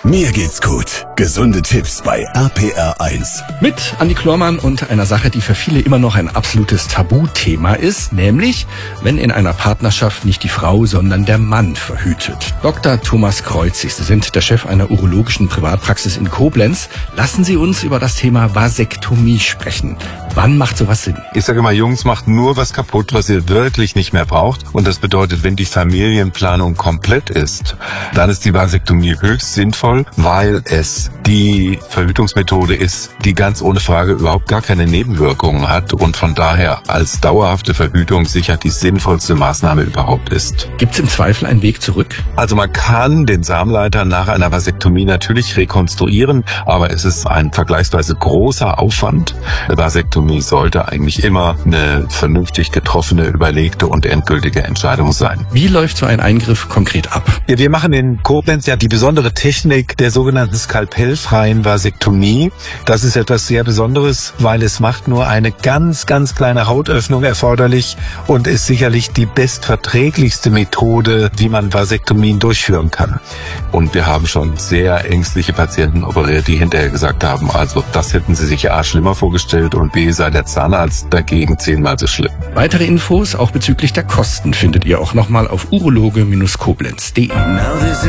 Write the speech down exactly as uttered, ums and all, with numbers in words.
Mir geht's gut. Gesunde Tipps bei R P R eins. Mit Andi Klormann und einer Sache, die für viele immer noch ein absolutes Tabuthema ist, nämlich, wenn in einer Partnerschaft nicht die Frau, sondern der Mann verhütet. Doktor Thomas Kreuzig, Sie sind der Chef einer urologischen Privatpraxis in Koblenz. Lassen Sie uns über das Thema Vasektomie sprechen. Wann macht sowas Sinn? Ich sage immer, Jungs, macht nur was kaputt, was ihr wirklich nicht mehr braucht. Und das bedeutet, wenn die Familienplanung komplett ist, dann ist die Vasektomie höchst sinnvoll, weil es die Verhütungsmethode ist, die ganz ohne Frage überhaupt gar keine Nebenwirkungen hat und von daher als dauerhafte Verhütung sicher die sinnvollste Maßnahme überhaupt ist. Gibt es im Zweifel einen Weg zurück? Also man kann den Samenleiter nach einer Vasektomie natürlich rekonstruieren, aber es ist ein vergleichsweise großer Aufwand. Eine Vasektomie sollte eigentlich immer eine vernünftig getroffene, überlegte und endgültige Entscheidung sein. Wie läuft so ein Eingriff konkret ab? Ja, wir machen in Koblenz ja die besondere Technik der sogenannten skalpellfreien Vasektomie. Das ist etwas sehr Besonderes, weil es macht nur eine ganz, ganz kleine Hautöffnung erforderlich und ist sicherlich die bestverträglichste Methode, wie man Vasektomien durchführen kann. Und wir haben schon sehr ängstliche Patienten operiert, die hinterher gesagt haben, also das hätten sie sich A schlimmer vorgestellt und B sei der Zahnarzt dagegen zehnmal so schlimm. Weitere Infos auch bezüglich der Kosten findet ihr auch nochmal auf urologe Bindestrich koblenz punkt de.